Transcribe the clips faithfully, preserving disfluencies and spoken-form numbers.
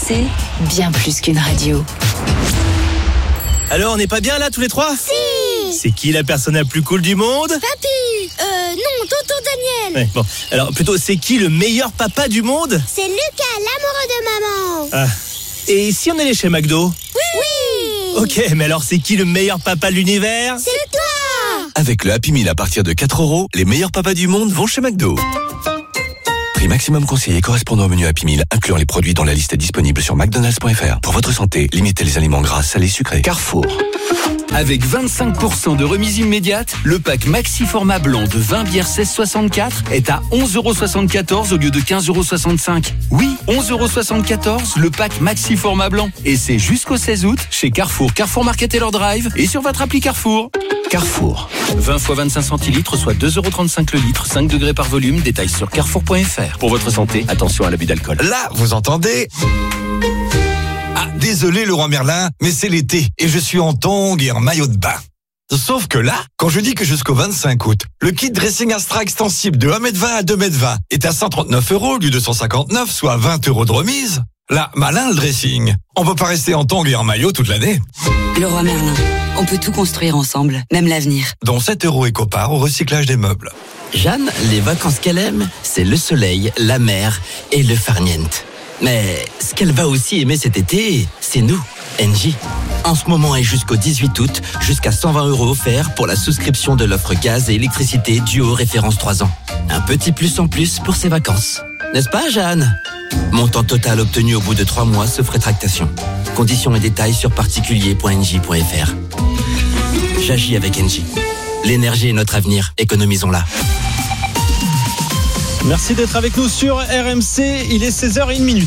C, bien plus qu'une radio. Alors, on n'est pas bien là tous les trois ? Si. C'est qui la personne la plus cool du monde ? Papy. Euh, non, tonton Daniel. Ouais, bon, alors plutôt, c'est qui le meilleur papa du monde ? C'est Lucas, l'amoureux de maman. Ah. Et si on allait chez McDo ? Oui. Oui. Ok, mais alors c'est qui le meilleur papa de l'univers ? C'est toi. Avec le Happy Meal à partir de quatre euros, les meilleurs papas du monde vont chez McDo. Prix maximum conseillé correspondant au menu Happy Meal, incluant les produits dans la liste disponible sur mcdonalds point f r. Pour votre santé, limitez les aliments gras, salés, sucrés. Carrefour. Avec vingt-cinq pour cent de remise immédiate, le pack Maxi Format Blanc de vingt bières seize soixante-quatre est à onze euros soixante-quatorze au lieu de quinze euros soixante-cinq. Oui, onze euros soixante-quatorze, le pack Maxi Format Blanc. Et c'est jusqu'au seize août chez Carrefour, Carrefour Market et leur drive et sur votre appli Carrefour. Carrefour. vingt fois vingt-cinq centilitres, soit deux euros trente-cinq le litre, cinq degrés par volume. Détails sur carrefour point f r. Pour votre santé, attention à l'abus d'alcool. Là, vous entendez ? Ah, désolé Leroy Merlin, mais c'est l'été et je suis en tongs et en maillot de bain. Sauf que là, quand je dis que jusqu'au vingt-cinq août, le kit dressing Astra extensible de un mètre vingt à deux mètres vingt est à cent trente-neuf euros au lieu de cent cinquante-neuf, soit vingt euros de remise. Là, malin le dressing. On peut pas rester en tongs et en maillot toute l'année. Leroy Merlin, on peut tout construire ensemble, même l'avenir. Dont sept euros éco-part au recyclage des meubles. Jeanne, les vacances qu'elle aime, c'est le soleil, la mer et le farniente. Mais ce qu'elle va aussi aimer cet été, c'est nous, Engie. En ce moment et jusqu'au dix-huit août, jusqu'à cent vingt euros offerts pour la souscription de l'offre gaz et électricité Duo référence trois ans. Un petit plus en plus pour ses vacances. N'est-ce pas, Jeanne ? Montant total obtenu au bout de trois mois sauf rétractation. Conditions et détails sur particulier point engie point f r. J'agis avec Engie. L'énergie est notre avenir, économisons-la. Merci d'être avec nous sur R M C, il est seize heures une.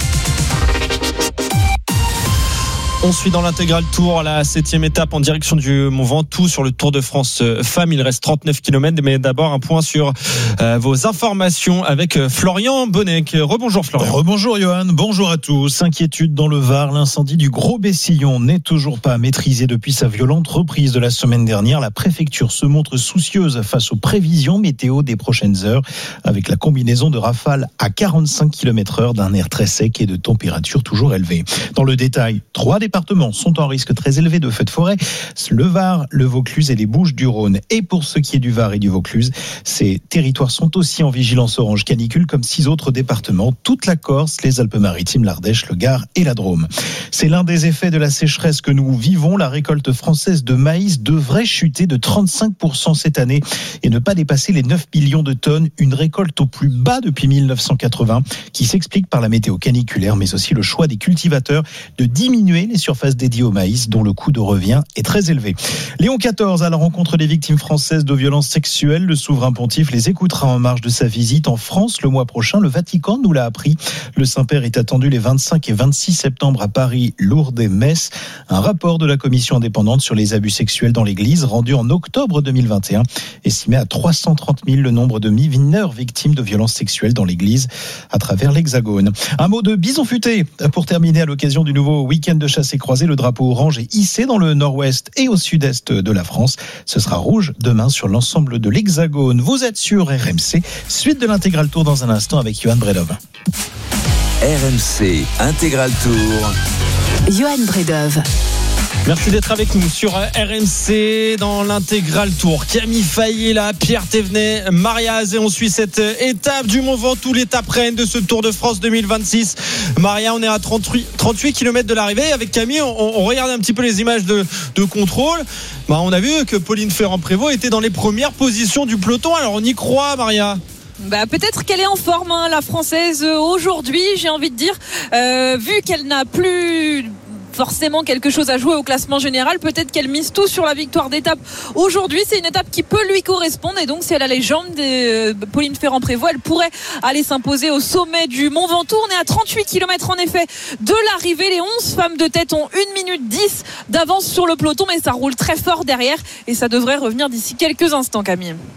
On suit dans l'intégral tour la septième étape en direction du Mont Ventoux sur le Tour de France Femmes. Il reste trente-neuf kilomètres, mais d'abord un point sur euh, vos informations avec Florian Bonnec. Rebonjour Florian. Rebonjour Johan, bonjour à tous. Inquiétude dans le Var, l'incendie du Gros Bessillon n'est toujours pas maîtrisé depuis sa violente reprise de la semaine dernière. La préfecture se montre soucieuse face aux prévisions météo des prochaines heures, avec la combinaison de rafales à quarante-cinq kilomètres heure, d'un air très sec et de températures toujours élevées. Dans le détail, trois départements sont en risque très élevé de feux de forêt, le Var, le Vaucluse et les Bouches-du-Rhône. Et pour ce qui est du Var et du Vaucluse, ces territoires sont aussi en vigilance orange canicule comme six autres départements, toute la Corse, les Alpes-Maritimes, l'Ardèche, le Gard et la Drôme. C'est l'un des effets de la sécheresse que nous vivons. La récolte française de maïs devrait chuter de trente-cinq pour cent cette année et ne pas dépasser les neuf millions de tonnes, une récolte au plus bas depuis mille neuf cent quatre-vingts qui s'explique par la météo caniculaire mais aussi le choix des cultivateurs de diminuer les surfaces dédiées au maïs dont le coût de revient est très élevé. Léon quatorze à la rencontre des victimes françaises de violences sexuelles. Le souverain pontife les écoutera en marge de sa visite en France le mois prochain. Le Vatican nous l'a appris. Le Saint-Père est attendu les vingt-cinq et vingt-six septembre à Paris, Lourdes et Metz. Un rapport de la commission indépendante sur les abus sexuels dans l'Église rendu en octobre deux mille vingt et un estimait à trois cent trente mille le nombre de mineurs victimes de violences sexuelles dans l'Église à travers l'Hexagone. Un mot de bison futé pour terminer à l'occasion du nouveau week-end de chasse et croisée. Le drapeau orange est hissé dans le nord-ouest et au sud-est de la France. Ce sera rouge demain sur l'ensemble de l'Hexagone. Vous êtes sur R M C. Suite de l'intégral tour dans un instant avec Johan Bredov. R M C Intégral Tour. Johan Bredov. Merci d'être avec nous sur R M C dans l'intégral tour. Camille Fayet là, Pierre Thévenet, Maria Azé. On suit cette étape du Mont Ventoux, l'étape reine de ce Tour de France deux mille vingt-six. Maria, on est à trente-huit kilomètres de l'arrivée. Avec Camille, on, on regarde un petit peu les images de, de contrôle. Bah, on a vu que Pauline Ferrand-Prévot était dans les premières positions du peloton. Alors on y croit, Maria ? Bah, peut-être qu'elle est en forme, hein, la Française, aujourd'hui, j'ai envie de dire. Euh, vu qu'elle n'a plus forcément quelque chose à jouer au classement général, peut-être qu'elle mise tout sur la victoire d'étape aujourd'hui. C'est une étape qui peut lui correspondre et donc si elle a les jambes de Pauline Ferrand-Prévot, elle pourrait aller s'imposer au sommet du Mont Ventoux. On est à trente-huit kilomètres en effet de l'arrivée. Les onze femmes de tête ont une minute dix d'avance sur le peloton, mais ça roule très fort derrière et ça devrait revenir d'ici quelques instants, Camille.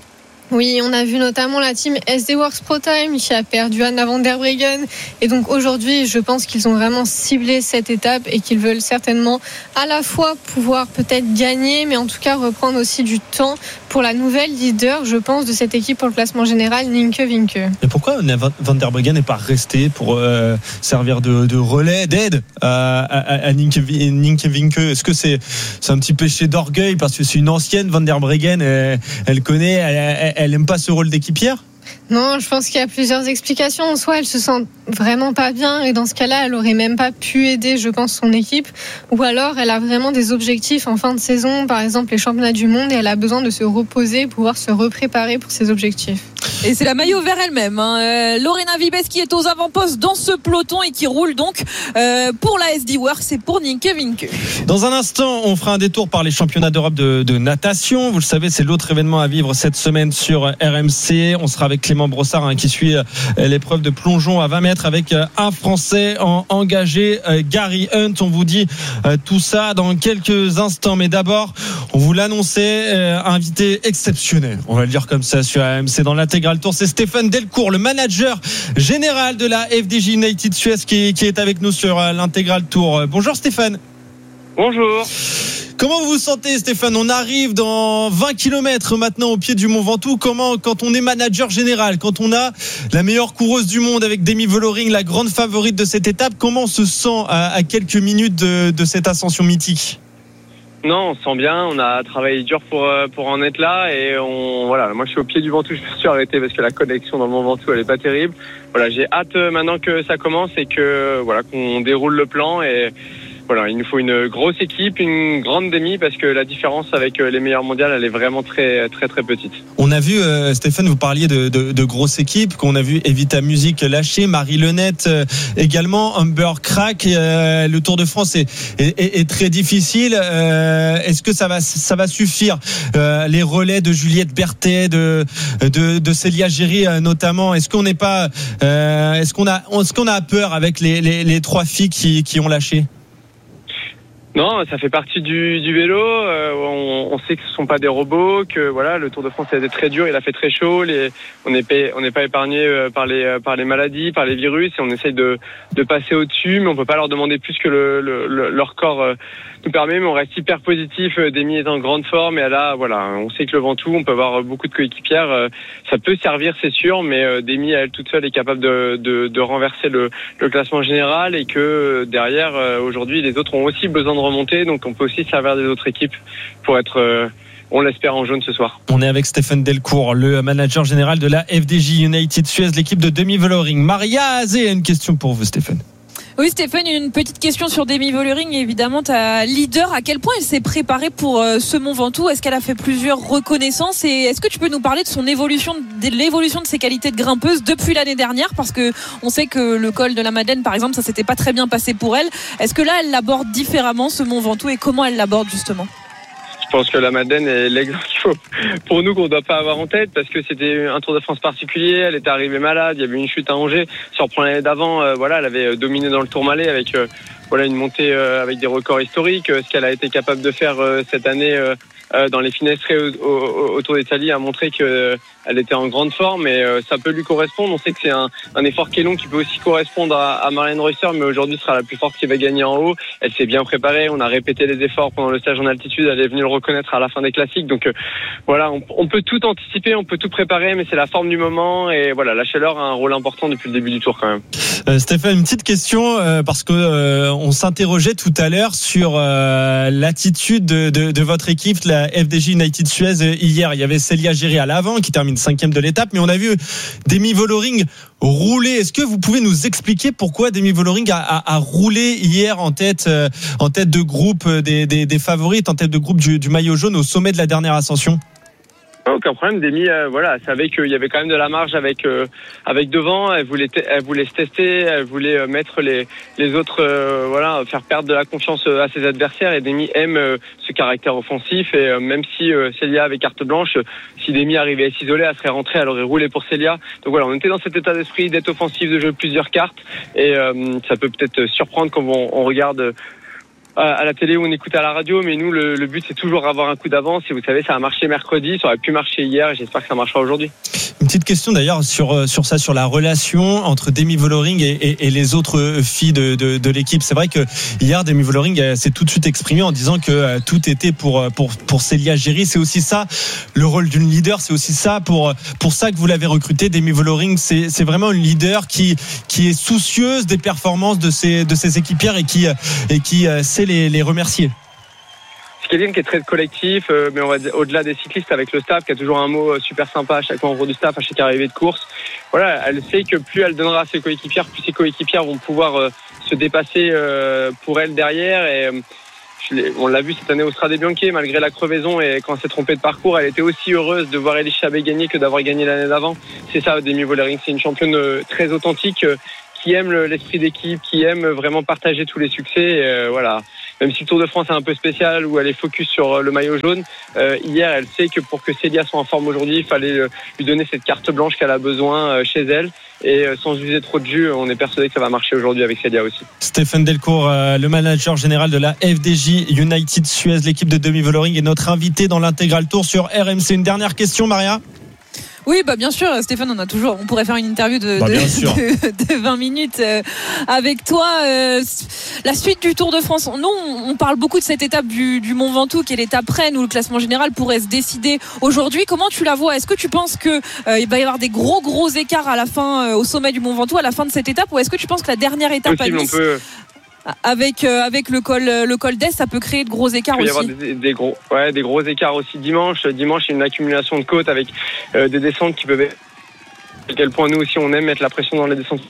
Oui, on a vu notamment la team S D Works Pro Time qui a perdu Anna van der Breggen. Et donc aujourd'hui, je pense qu'ils ont vraiment ciblé cette étape et qu'ils veulent certainement à la fois pouvoir peut-être gagner, mais en tout cas reprendre aussi du temps pour la nouvelle leader, je pense, de cette équipe pour le classement général, Nienke Vinke. Et pourquoi Anna van der Breggen n'est pas restée pour euh, servir de, de relais, d'aide à, à, à Nienke, Nienke Vinke? Est-ce que c'est, c'est un petit péché d'orgueil parce que c'est une ancienne Van der Breggen, elle, elle connaît, elle, elle aime pas ce rôle d'équipière? Non, je pense qu'il y a plusieurs explications. Soit elle se sent vraiment pas bien et dans ce cas-là, elle aurait même pas pu aider, je pense, son équipe. Ou alors, elle a vraiment des objectifs en fin de saison, par exemple les championnats du monde, et elle a besoin de se reposer, pouvoir se repréparer pour ses objectifs. Et c'est la maillot vert elle-même, hein. euh, Lorena Vibes qui est aux avant-postes dans ce peloton et qui roule donc euh, pour la S D Works et pour Nienke Vinke. Dans un instant, on fera un détour par les championnats d'Europe de, de natation. Vous le savez, c'est l'autre événement à vivre cette semaine sur R M C. On sera avec Clément Brossard hein, qui suit euh, l'épreuve de plongeon à vingt mètres avec euh, un Français en engagé, euh, Gary Hunt. On vous dit euh, tout ça dans quelques instants. Mais d'abord, on vous l'annonçait, euh, invité exceptionnel, on va le dire comme ça sur R M C dans l'intégral tour. C'est Stéphane Delcourt, le manager général de la F D J United Suez qui, qui est avec nous sur euh, l'intégral tour. Bonjour Stéphane. Bonjour. Comment vous vous sentez Stéphane? On arrive dans vingt kilomètres maintenant au pied du Mont Ventoux. Comment, quand on est manager général, quand on a la meilleure coureuse du monde avec Demi Vollering, la grande favorite de cette étape, comment on se sent à, à quelques minutes de, de cette ascension mythique? Non, on se sent bien, on a travaillé dur pour, pour en être là et on, voilà, moi je suis au pied du Ventoux, je me suis arrêté parce que la connexion dans le Mont Ventoux elle est pas terrible. Voilà, j'ai hâte maintenant que ça commence et que, voilà, qu'on déroule le plan et voilà, il nous faut une grosse équipe, une grande demi parce que la différence avec les meilleures mondiales, elle est vraiment très très très petite. On a vu, euh, Stéphane, vous parliez de, de, de grosses équipes, qu'on a vu Evita Music lâcher, Marie Lenette euh, également, Humber Crack. Euh, le Tour de France est, est, est très difficile. Euh, est-ce que ça va ça va suffire euh, les relais de Juliette Berthet, de de, de Célia Géry euh, notamment. Est-ce qu'on n'est pas, euh, est-ce qu'on a, est-ce qu'on a peur avec les, les, les trois filles qui, qui ont lâché? Non, ça fait partie du, du vélo. Euh, on, on sait que ce sont pas des robots, que voilà, le Tour de France a été très dur, il a fait très chaud. Les, on n'est pas, on n'est pas épargné par les, par les maladies, par les virus, et on essaye de, de passer au-dessus, mais on peut pas leur demander plus que le, le, le, leur corps euh, nous permet. Mais on reste hyper positif. Demi est en grande forme, et là, voilà, on sait que le Ventoux, on peut avoir beaucoup de coéquipières. Ça peut servir, c'est sûr, mais Demi à elle toute seule est capable de, de, de renverser le, le classement général, et que derrière, aujourd'hui, les autres ont aussi besoin de remonter, donc on peut aussi servir des autres équipes pour être, euh, on l'espère, en jaune ce soir. On est avec Stéphane Delcourt, le manager général de la F D J United Suez, l'équipe de Demi Vollering. Maria Azé a une question pour vous, Stéphane. Oui Stéphane, une petite question sur Demi Vollering. Évidemment, ta leader, à quel point elle s'est préparée pour euh, ce Mont Ventoux? Est-ce qu'elle a fait plusieurs reconnaissances? Et est-ce que tu peux nous parler de son évolution, de l'évolution de ses qualités de grimpeuse depuis l'année dernière? Parce que on sait que le col de la Madeleine, par exemple, ça s'était pas très bien passé pour elle. Est-ce que là, elle l'aborde différemment, ce Mont Ventoux, et comment elle l'aborde justement? Je pense que la Madeleine est l'exemple qu'il faut pour nous qu'on ne doit pas avoir en tête, parce que c'était un Tour de France particulier. Elle était arrivée malade, il y avait une chute à Angers. Sur le l'année d'avant, euh, voilà, elle avait dominé dans le Tourmalet avec euh, voilà une montée euh, avec des records historiques. Ce qu'elle a été capable de faire euh, cette année euh, euh, dans les Finestrées au, au, au Tour d'Italie a montré que euh, elle était en grande forme, et euh, ça peut lui correspondre. On sait que c'est un, un effort qui est long, qui peut aussi correspondre à, à Marianne Reusser, mais aujourd'hui ce sera la plus forte qui va gagner en haut. Elle s'est bien préparée, on a répété les efforts pendant le stage en altitude, elle est venue le reconnaître à la fin des classiques. Donc euh, voilà, on, on peut tout anticiper, on peut tout préparer, mais c'est la forme du moment, et voilà, la chaleur a un rôle important depuis le début du Tour quand même. Euh, Stéphane, une petite question, euh, parce que euh, on s'interrogeait tout à l'heure sur euh, l'attitude de, de, de votre équipe, la F D J United Suez. Hier, il y avait Célia Géry à l'avant qui termine cinquième de l'étape, mais on a vu Demi Vollering rouler. Est-ce que vous pouvez nous expliquer pourquoi Demi Vollering a, a, a roulé hier en tête, euh, en tête de groupe des, des, des favorites, en tête de groupe du, du maillot jaune au sommet de la dernière ascension? Aucun problème. Demi, euh, voilà, elle savait qu'il y avait quand même de la marge avec euh, avec devant. Elle voulait te- elle voulait se tester, elle voulait euh, mettre les les autres, euh, voilà, faire perdre de la confiance à ses adversaires. Et Demi aime euh, ce caractère offensif. Et euh, même si euh, Célia avait carte blanche, si Demi arrivait à s'isoler, elle serait rentrée, elle aurait roulé pour Célia. Donc voilà, on était dans cet état d'esprit d'être offensif, de jouer plusieurs cartes. Et euh, ça peut peut-être surprendre quand on, on regarde à la télé ou on écoute à la radio, mais nous le, le but c'est toujours avoir un coup d'avance et vous savez ça a marché mercredi, ça aurait pu marcher hier et j'espère que ça marchera aujourd'hui. Une petite question d'ailleurs sur, sur ça, sur la relation entre Demi Vollering et, et, et les autres filles de, de, de l'équipe. C'est vrai que hier Demi Vollering s'est tout de suite exprimée en disant que tout était pour, pour, pour Célia Géry. C'est aussi ça le rôle d'une leader, c'est aussi ça pour, pour ça que vous l'avez recrutée. Demi Vollering, c'est, c'est vraiment une leader qui, qui est soucieuse des performances de ses, de ses équipières et qui, et qui sait les, les remercier. C'est quelqu'un qui est très collectif, euh, mais on va dire, au-delà des cyclistes, avec le staff, qui a toujours un mot super sympa à chaque membre du staff, à chaque arrivée de course. Voilà, elle sait que plus elle donnera à ses coéquipières, plus ses coéquipières vont pouvoir euh, se dépasser euh, pour elle derrière. Et euh, je l'ai, on l'a vu cette année au Strade Bianche, malgré la crevaison et quand elle s'est trompée de parcours, elle était aussi heureuse de voir Elie Chabet gagner que d'avoir gagné l'année d'avant. C'est ça, Demi Vollering, c'est une championne euh, très authentique, euh, qui aime le, l'esprit d'équipe, qui aime vraiment partager tous les succès. Et, euh, voilà. Même si le Tour de France est un peu spécial, où elle est focus sur le maillot jaune, euh, hier, elle sait que pour que Célia soit en forme aujourd'hui, il fallait euh, lui donner cette carte blanche qu'elle a besoin euh, chez elle. Et euh, sans user trop de jus, on est persuadé que ça va marcher aujourd'hui avec Célia aussi. Stéphane Delcourt, euh, le manager général de la F D J United Suez, l'équipe de Demi Vollering, est notre invité dans l'intégral Tour sur R M C. Une dernière question, Maria ? Oui, bah bien sûr, Stéphane, on a toujours, on pourrait faire une interview de, bah, de, de, de vingt minutes euh, avec toi. Euh, la suite du Tour de France. Nous, on, on parle beaucoup de cette étape du, du Mont Ventoux, qui est l'étape reine où le classement général pourrait se décider aujourd'hui. Comment tu la vois ? Est-ce que tu penses que euh, il va y avoir des gros gros écarts à la fin, euh, au sommet du Mont Ventoux, à la fin de cette étape, ou est-ce que tu penses que la dernière étape Possible, à Nice, on peut... avec euh, avec le col le col d'Est, ça peut créer de gros écarts aussi. Il peut y aussi. avoir des, des gros ouais des gros écarts aussi dimanche. Dimanche, il y a une accumulation de côtes avec euh, des descentes qui peuvent être... À quel point nous aussi on aime mettre la pression dans les descentes.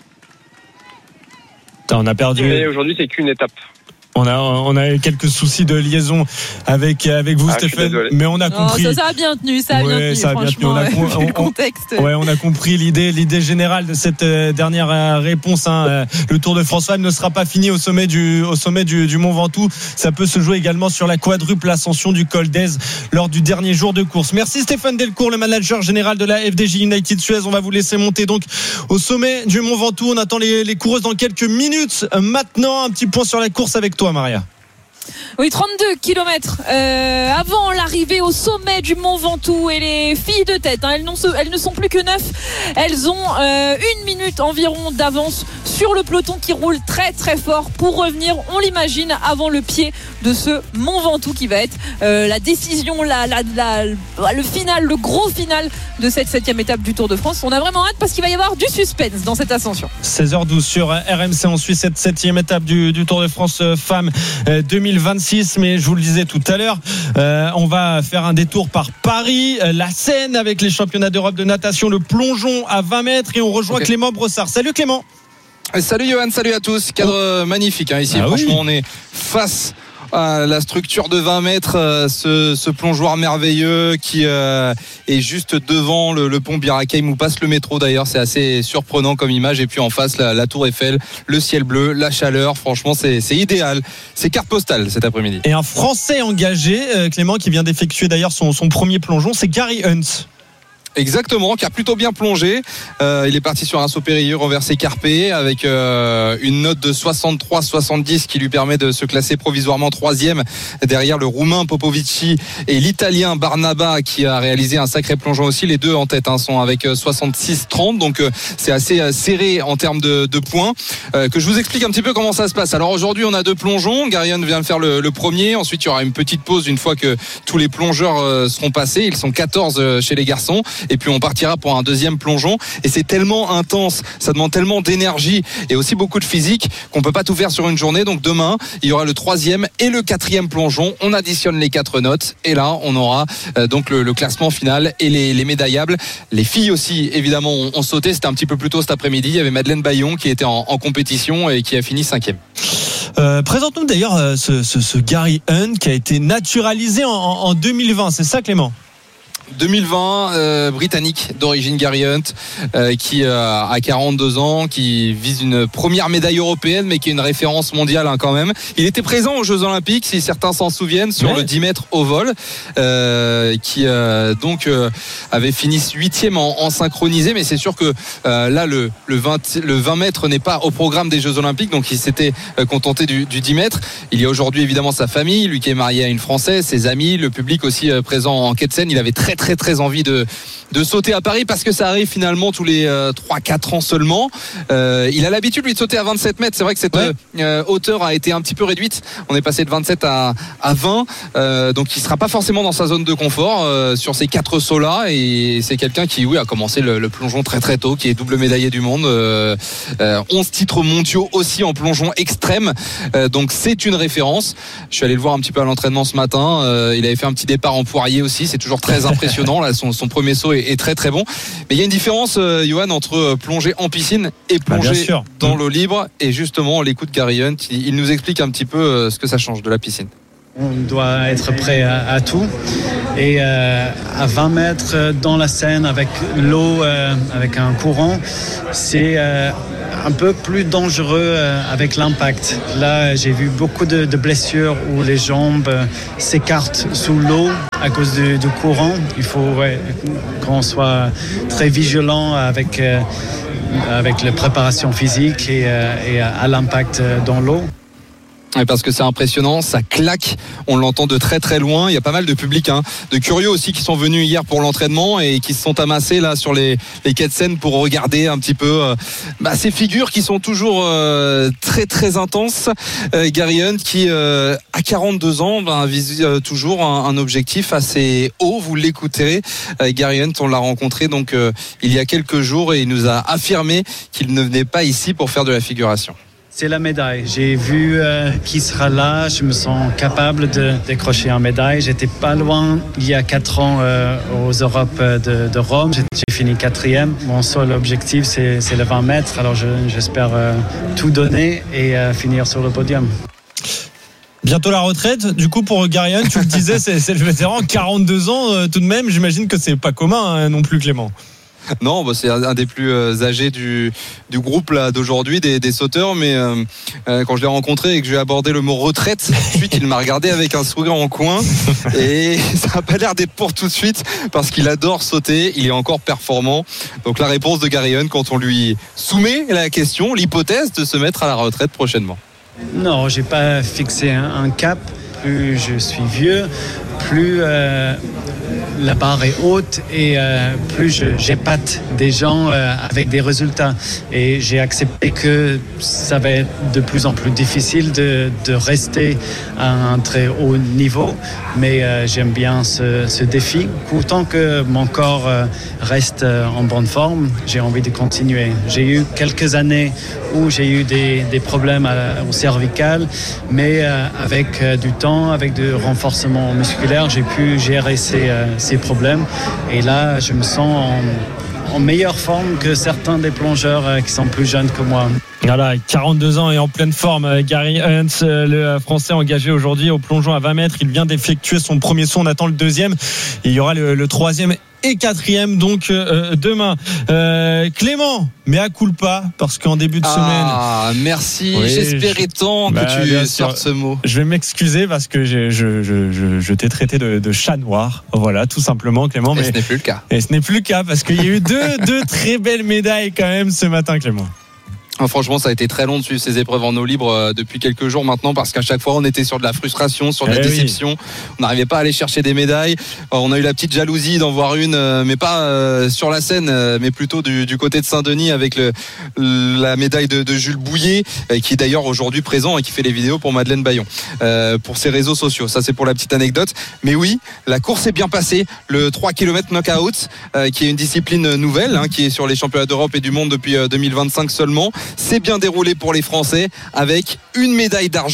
On a perdu. Mais aujourd'hui, c'est qu'une étape. On a, on a quelques soucis de liaison avec, avec vous, ah, Stéphane, mais on a compris. Non, ça, ça a bien tenu, ça a ouais, bien tenu, ça a franchement. Bien tenu. On a, on, on, le contexte. Ouais, on a compris l'idée, l'idée générale de cette euh, dernière euh, réponse. Hein. Euh, le Tour de France Femmes ne sera pas fini au sommet du, au sommet du, du Mont Ventoux. Ça peut se jouer également sur la quadruple ascension du col d'Ez lors du dernier jour de course. Merci Stéphane Delcourt, le manager général de la F D J United Suez. On va vous laisser monter donc au sommet du Mont Ventoux. On attend les, les coureuses dans quelques minutes. Maintenant, un petit point sur la course avec toi, Maria. Oui, trente-deux kilomètres euh, avant l'arrivée au sommet du Mont Ventoux, et les filles de tête, hein, elles, elles ne sont plus que neuf. Elles ont euh, une minute environ d'avance sur le peloton qui roule très très fort pour revenir, on l'imagine, avant le pied de ce Mont Ventoux qui va être euh, la décision, la, la, la, le final, le gros final de cette septième étape du Tour de France. On a vraiment hâte parce qu'il va y avoir du suspense dans cette ascension. seize heures douze sur R M C, on suit cette septième étape du, du Tour de France Femmes euh, deux mille vingt-six, mais je vous le disais tout à l'heure, euh, on va faire un détour par Paris, euh, la Seine avec les championnats d'Europe de natation, le plongeon à vingt mètres, et on rejoint okay. Clément Brossard. Salut Clément. Salut Johan, salut à tous. Cadre oh. magnifique hein, ici. Ah franchement, oui. On est face à la structure de vingt mètres, euh, ce, ce plongeoir merveilleux qui euh, est juste devant le, le pont Bir Hakeim où passe le métro. D'ailleurs, c'est assez surprenant comme image. Et puis en face, la, la tour Eiffel, le ciel bleu, la chaleur. Franchement, c'est, c'est idéal. C'est carte postale cet après-midi. Et un Français engagé, euh, Clément, qui vient d'effectuer d'ailleurs son, son premier plongeon, c'est Gary Hunt. Exactement, qui a plutôt bien plongé. Euh, il est parti sur un saut périlleux renversé carpé avec euh, une note de soixante-trois soixante-dix qui lui permet de se classer provisoirement troisième derrière le Roumain Popovici et l'Italien Barnaba qui a réalisé un sacré plongeon aussi. Les deux en tête hein, sont avec soixante-six trente, donc euh, c'est assez euh, serré en termes de, de points. Euh, que je vous explique un petit peu comment ça se passe. Alors aujourd'hui, on a deux plongeons. Gary Hunt vient de faire le, le premier. Ensuite, il y aura une petite pause une fois que tous les plongeurs euh, seront passés. Ils sont quatorze euh, chez les garçons. Et puis on partira pour un deuxième plongeon, et c'est tellement intense, ça demande tellement d'énergie et aussi beaucoup de physique qu'on peut pas tout faire sur une journée. Donc demain il y aura le troisième et le quatrième plongeon, on additionne les quatre notes et là on aura euh, donc le, le classement final et les, les médaillables. Les filles aussi évidemment ont, ont sauté, c'était un petit peu plus tôt cet après-midi. Il y avait Madeleine Bayon qui était en, en compétition et qui a fini cinquième. Euh, présente-nous d'ailleurs euh, ce, ce, ce Gary Hunt qui a été naturalisé en, en deux mille vingt, c'est ça Clément ? deux mille vingt, euh, britannique d'origine, Gary Hunt, euh, qui euh, a quarante-deux ans, qui vise une première médaille européenne, mais qui est une référence mondiale hein, quand même. Il était présent aux Jeux Olympiques, si certains s'en souviennent, sur ouais. le dix mètres au vol, euh, qui euh, donc euh, avait fini huitième en, en synchronisé, mais c'est sûr que euh, là le, le, vingt, le vingt mètres n'est pas au programme des Jeux Olympiques, donc il s'était euh, contenté du, du dix mètres. Il y a aujourd'hui évidemment sa famille, lui qui est marié à une Française, ses amis, le public aussi euh, présent en quai de Seine. Il avait très très très envie de, de sauter à Paris parce que ça arrive finalement tous les euh, trois quatre ans seulement. Euh, il a l'habitude lui de sauter à vingt-sept mètres. C'est vrai que cette ouais. euh, hauteur a été un petit peu réduite. On est passé de vingt-sept à, à vingt, euh, donc il sera pas forcément dans sa zone de confort euh, sur ces quatre sauts là. Et c'est quelqu'un qui oui a commencé le, le plongeon très très tôt, qui est double médaillé du monde, euh, euh, onze titres mondiaux aussi en plongeon extrême. Euh, donc c'est une référence. Je suis allé le voir un petit peu à l'entraînement ce matin. Euh, il avait fait un petit départ en poirier aussi. C'est toujours très impressionnant. Là, son, son premier saut est, est très très bon. Mais il y a une différence, euh, Johan, entre plonger en piscine et plonger bah, dans l'eau libre. Et justement, on l'écoute Gary Hunt. Il, il nous explique un petit peu euh, ce que ça change de la piscine. On doit être prêt à, à tout. Et euh, à vingt mètres dans la Seine avec l'eau, euh, avec un courant, c'est euh, un peu plus dangereux euh, avec l'impact. Là, j'ai vu beaucoup de, de blessures où les jambes euh, s'écartent sous l'eau à cause du, du courant. Il faut ouais, qu'on soit très vigilant avec, euh, avec la préparation physique et, euh, et à, à l'impact dans l'eau. Parce que c'est impressionnant, ça claque, on l'entend de très très loin. Il y a pas mal de public, hein, de curieux aussi qui sont venus hier pour l'entraînement et qui se sont amassés là sur les, les quais de Seine pour regarder un petit peu euh, bah, ces figures qui sont toujours euh, très très intenses. Euh, Gary Hunt qui euh, à quarante-deux ans bah, vise euh, toujours un, un objectif assez haut. Vous l'écouterez, euh, Gary Hunt, on l'a rencontré donc euh, il y a quelques jours et il nous a affirmé qu'il ne venait pas ici pour faire de la figuration. C'est la médaille. J'ai vu euh, qui sera là. Je me sens capable de décrocher une médaille. J'étais pas loin il y a quatre ans euh, aux Europes de, de Rome. J'ai, j'ai fini quatrième. Mon seul objectif, c'est, c'est le vingt mètres. Alors je, j'espère euh, tout donner et euh, finir sur le podium. Bientôt la retraite, du coup pour Gary Hunt, tu le disais, c'est, c'est le vétéran, quarante-deux ans euh, tout de même. J'imagine que c'est pas commun hein, non plus, Clément. Non, bah c'est un des plus âgés du, du groupe là, d'aujourd'hui, des, des sauteurs. Mais euh, quand je l'ai rencontré et que j'ai abordé le mot retraite, tout de suite, il m'a regardé avec un sourire en coin. Et ça n'a pas l'air d'être pour tout de suite parce qu'il adore sauter. Il est encore performant. Donc la réponse de Gary Hunt quand on lui soumet la question, l'hypothèse de se mettre à la retraite prochainement. Non, j'ai pas fixé un, un cap. Plus je suis vieux, plus euh, la barre est haute et euh, plus je, j'épate des gens euh, avec des résultats. Et j'ai accepté que ça va être de plus en plus difficile de, de rester à un très haut niveau. Mais euh, j'aime bien ce, ce défi. Autant que mon corps euh, reste euh, en bonne forme, j'ai envie de continuer. J'ai eu quelques années où j'ai eu des, des problèmes à, au cervical, mais euh, avec euh, du temps, avec du renforcement musculaire, j'ai pu gérer ces, euh, ces problèmes. Et là, je me sens en, en meilleure forme que certains des plongeurs euh, qui sont plus jeunes que moi. Voilà, quarante-deux ans et en pleine forme, Gary Hunt, le Français engagé aujourd'hui au plongeon à vingt mètres. Il vient d'effectuer son premier saut, on attend le deuxième. Et il y aura le, le troisième et quatrième donc euh, demain. Euh, Clément, mais à culpa parce qu'en début de ah, semaine. Ah merci, oui, j'espérais je... tant bah, que tu sortes ce mot. Je vais m'excuser parce que je, je, je, je t'ai traité de, de chat noir. Voilà, tout simplement, Clément. Et mais... ce n'est plus le cas. Et ce n'est plus le cas parce qu'il y a eu deux, deux très belles médailles quand même ce matin, Clément. Franchement, ça a été très long de suivre ces épreuves en eau libre euh, depuis quelques jours maintenant parce qu'à chaque fois, on était sur de la frustration, sur de la eh déception. Oui. On n'arrivait pas à aller chercher des médailles. Alors, on a eu la petite jalousie d'en voir une, euh, mais pas euh, sur la Seine, euh, mais plutôt du, du côté de Saint-Denis avec le, la médaille de, de Jules Bouillet, euh, qui est d'ailleurs aujourd'hui présent et qui fait les vidéos pour Madeleine Bayon, euh, pour ses réseaux sociaux. Ça, c'est pour la petite anecdote. Mais oui, la course est bien passée. Le trois kilomètres knockout, euh, qui est une discipline nouvelle, hein, qui est sur les championnats d'Europe et du monde depuis euh, deux mille vingt-cinq seulement. C'est bien déroulé pour les Français avec une médaille d'argent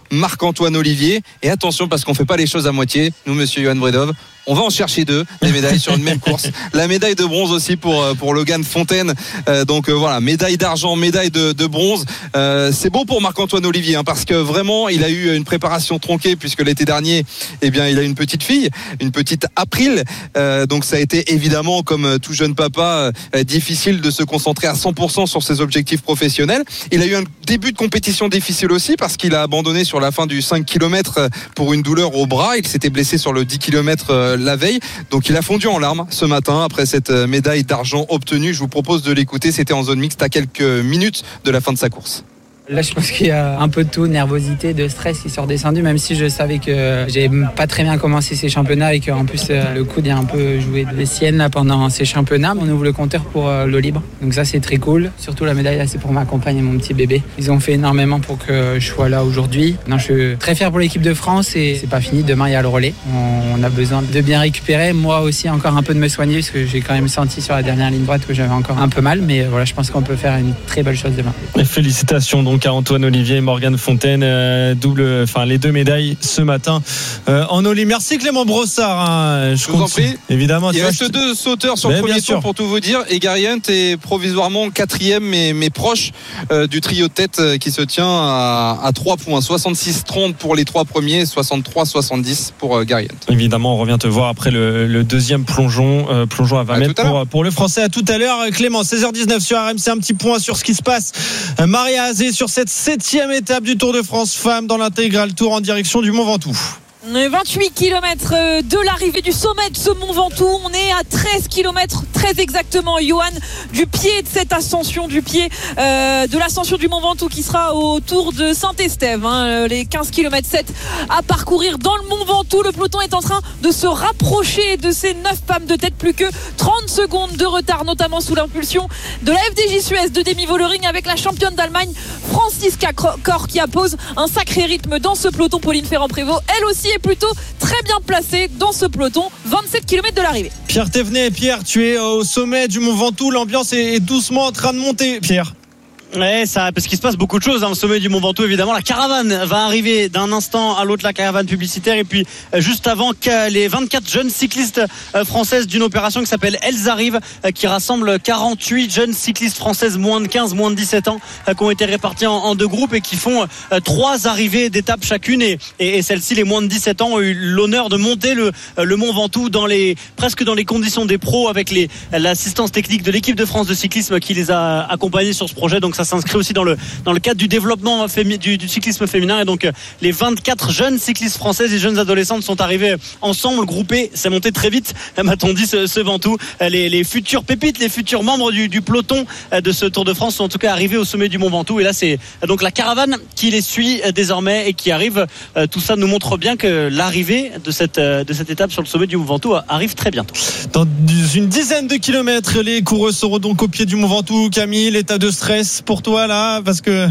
Marc-Antoine Olivier. Et attention, parce qu'on fait pas les choses à moitié. Nous, monsieur Johan Bredov, on va en chercher deux, des médailles sur une même course. La médaille de bronze aussi pour pour Logan Fontaine. Euh, donc euh, voilà, médaille d'argent, médaille de, de bronze. Euh, c'est bon pour Marc-Antoine Olivier, hein, parce que vraiment, il a eu une préparation tronquée, puisque l'été dernier, eh bien, il a une petite fille, une petite April. Euh, donc ça a été évidemment, comme tout jeune papa, euh, difficile de se concentrer à cent pour cent sur ses objectifs professionnels. Il a eu un début de compétition difficile aussi, parce qu'il a abandonné sur la fin du cinq kilomètres pour une douleur au bras. Il s'était blessé sur le dix kilomètres la veille, donc il a fondu en larmes ce matin après cette médaille d'argent obtenue. Je vous propose de l'écouter, c'était en zone mixte à quelques minutes de la fin de sa course. Là, je pense qu'il y a un peu de tout, nervosité, de stress qui sont redescendus, même si je savais que j'ai pas très bien commencé ces championnats et qu'en plus le coude est un peu joué de sienne là pendant ces championnats. On ouvre le compteur pour l'eau libre, donc ça c'est très cool. Surtout la médaille là, c'est pour ma compagne et mon petit bébé. Ils ont fait énormément pour que je sois là aujourd'hui. Non, je suis très fier pour l'équipe de France et c'est pas fini. Demain il y a le relais. On a besoin de bien récupérer. Moi aussi encore un peu de me soigner parce que j'ai quand même senti sur la dernière ligne droite que j'avais encore un peu mal, mais voilà, je pense qu'on peut faire une très belle chose demain. Et félicitations donc à Antoine Olivier et Morgane Fontaine, euh, double, enfin les deux médailles ce matin euh, en Oli. Merci Clément Brossard. Hein. Je, je vous en prie. Évidemment. Il reste deux sauteurs sur mais le premier tour pour tout vous dire. Et Gary Hunt est provisoirement quatrième, mais, mais proche euh, du trio de tête euh, qui se tient à, à trois points. soixante-six trente pour les trois premiers, soixante-trois soixante-dix pour euh, Gary Hunt. Évidemment, on revient te voir après le, le deuxième plongeon, euh, plongeon à vingt mètres pour, pour le Français. À tout à l'heure, Clément. seize heures dix-neuf sur R M C. Un petit point sur ce qui se passe. Euh, Maria Azé sur cette septième étape du Tour de France femmes dans l'intégral tour en direction du Mont Ventoux. vingt-huit kilomètres de l'arrivée du sommet de ce Mont Ventoux. On est à treize kilomètres, très exactement, Johan, du pied de cette ascension, du pied euh, de l'ascension du Mont Ventoux qui sera autour de Saint-Estève. Hein, les quinze kilomètres sept à parcourir dans le Mont Ventoux. Le peloton est en train de se rapprocher de ces neuf femmes de tête. Plus que trente secondes de retard, notamment sous l'impulsion de la F D J Suez de Demi Vollering avec la championne d'Allemagne Franziska Kor qui appose un sacré rythme dans ce peloton. Pauline Ferrand-Prévot, elle aussi, est plutôt très bien placée dans ce peloton. vingt-sept kilomètres de l'arrivée. Pierre Thévenet, Pierre, tu es au sommet du Mont Ventoux. L'ambiance est doucement en train de monter, Pierre. Ouais, ça, parce qu'il se passe beaucoup de choses hein, au sommet du Mont Ventoux. Évidemment, la caravane va arriver d'un instant à l'autre, la caravane publicitaire. Et puis, euh, juste avant, que les vingt-quatre jeunes cyclistes euh, françaises d'une opération qui s'appelle Elles arrivent, euh, qui rassemble quarante-huit jeunes cyclistes françaises moins de quinze, moins de dix-sept ans, euh, qui ont été répartis en, en deux groupes et qui font euh, trois arrivées d'étapes chacune. Et, et, et celles-ci, les moins de dix-sept ans, ont eu l'honneur de monter le, euh, le Mont Ventoux dans les, presque dans les conditions des pros, avec les, l'assistance technique de l'équipe de France de cyclisme qui les a accompagnés sur ce projet. Donc ça s'inscrit aussi dans le dans le cadre du développement fémi, du, du cyclisme féminin. Et donc euh, les vingt-quatre jeunes cyclistes françaises et jeunes adolescentes sont arrivées ensemble, groupées. C'est monté très vite, m'a-t-on dit, ce, ce Ventoux. Les, les futures pépites, les futurs membres du, du peloton de ce Tour de France sont en tout cas arrivés au sommet du Mont Ventoux. Et là, c'est donc la caravane qui les suit désormais et qui arrive. Tout ça nous montre bien que l'arrivée de cette de cette étape sur le sommet du Mont Ventoux arrive très bientôt. Dans une dizaine de kilomètres, les coureuses seront donc au pied du Mont Ventoux. Camille, l'état de stress pour toi là, parce que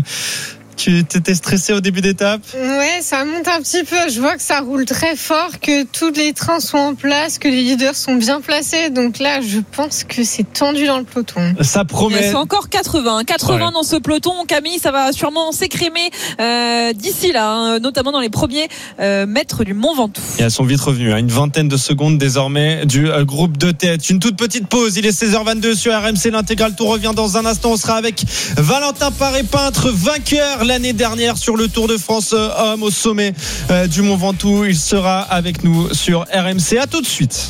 tu étais stressé au début d'étape? Ouais, ça monte un petit peu. Je vois que ça roule très fort, que tous les trains sont en place, que les leaders sont bien placés. Donc là, je pense que c'est tendu dans le peloton. Ça promet. C'est encore quatre-vingts. quatre-vingts ouais. Dans ce peloton. Camille, ça va sûrement s'écrémer euh, d'ici là, hein, notamment dans les premiers euh, mètres du Mont Ventoux. Et elles sont vite revenues. Hein, une vingtaine de secondes désormais du euh, groupe de tête. Une toute petite pause. Il est seize heures vingt-deux sur R M C. L'intégral tour revient dans un instant. On sera avec Valentin Paré-Peintre, vainqueur l'année dernière sur le Tour de France homme au sommet euh, du Mont Ventoux. Il sera avec nous sur R M C. À tout de suite.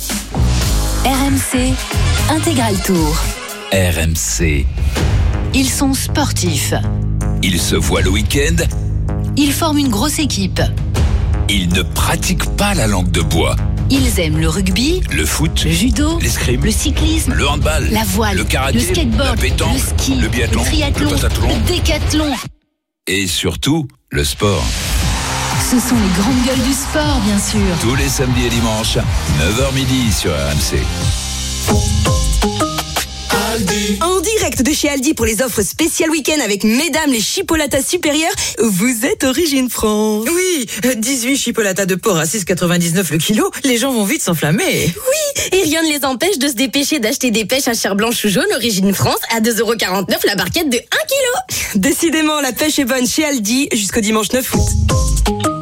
R M C Intégral Tour. R M C. Ils sont sportifs. Ils se voient le week-end. Ils forment une grosse équipe. Ils ne pratiquent pas la langue de bois. Ils aiment le rugby, le foot, le judo, l'escrime, le cyclisme, le handball, la voile, le karaté, le skateboard, la pétanque, le ski, le biathlon, le triathlon, le pentathlon, le décathlon. Et surtout, le sport. Ce sont les grandes gueules du sport, bien sûr. Tous les samedis et dimanches, neuf heures midi sur R M C. En direct de chez Aldi pour les offres spéciales week-end avec mesdames les chipolatas supérieures, vous êtes Origine France. Oui, dix-huit chipolatas de porc à six quatre-vingt-dix-neuf le kilo, les gens vont vite s'enflammer. Oui, et rien ne les empêche de se dépêcher d'acheter des pêches à chair blanche ou jaune Origine France à deux euros quarante-neuf la barquette de un kilo. Décidément, la pêche est bonne chez Aldi jusqu'au dimanche neuf août.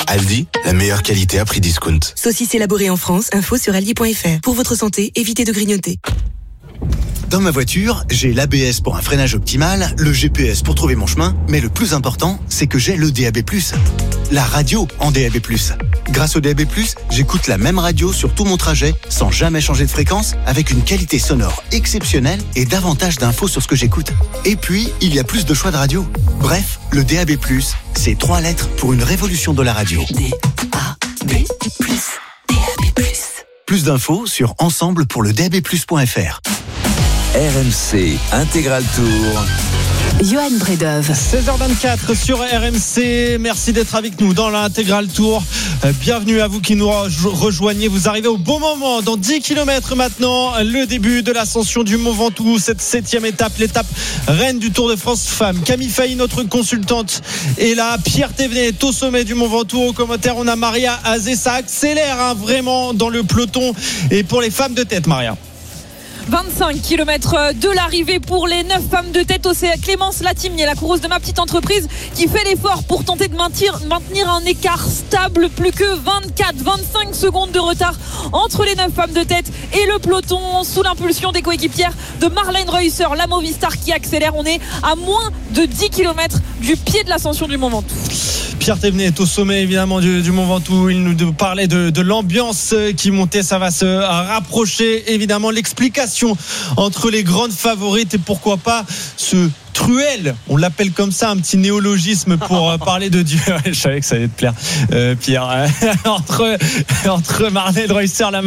Aldi, la meilleure qualité à prix discount. Saucisse élaborée en France, info sur aldi point f r. Pour votre santé, évitez de grignoter. Dans ma voiture, j'ai l'A B S pour un freinage optimal, le G P S pour trouver mon chemin, mais le plus important, c'est que j'ai le D A B plus. La radio en D A B plus. Grâce au D A B plus, j'écoute la même radio sur tout mon trajet, sans jamais changer de fréquence, avec une qualité sonore exceptionnelle et davantage d'infos sur ce que j'écoute. Et puis, il y a plus de choix de radio. Bref, le D A B plus, c'est trois lettres pour une révolution de la radio. D A B plus. D A B plus. Plus d'infos sur ensemble pour le D A B plus point f r. R M C Intégral Tour. Johan Bredov. seize heures vingt-quatre sur R M C. Merci d'être avec nous dans l'Intégral Tour. Bienvenue à vous qui nous rejoignez. Vous arrivez au bon moment. Dans dix kilomètres maintenant, le début de l'ascension du Mont Ventoux. Cette septième étape, l'étape reine du Tour de France Femmes. Camille Failly, notre consultante, est là. Pierre Thévenet est au sommet du Mont Ventoux. Au commentaire, on a Maria Azé. Ça accélère hein, vraiment dans le peloton. Et pour les femmes de tête, Maria. vingt-cinq kilomètres de l'arrivée pour les neuf femmes de tête. C'est Clémence Latimier, la coureuse de ma petite entreprise, qui fait l'effort pour tenter de maintenir, maintenir un écart stable. Plus que vingt-quatre à vingt-cinq secondes de retard entre les neuf femmes de tête et le peloton, sous l'impulsion des coéquipières de Marlène Reusser, la Movistar qui accélère. On est à moins de dix kilomètres du pied de l'ascension du Mont Ventoux. Pierre Thévenet est au sommet évidemment du, du Mont Ventoux. Il nous parlait de, de l'ambiance qui montait. Ça va se rapprocher évidemment. L'explication entre les grandes favorites et pourquoi pas ce truelle, on l'appelle comme ça, un petit néologisme pour parler de Dieu. Je savais que ça allait te plaire, euh, Pierre. entre, entre Marlène Reusser, la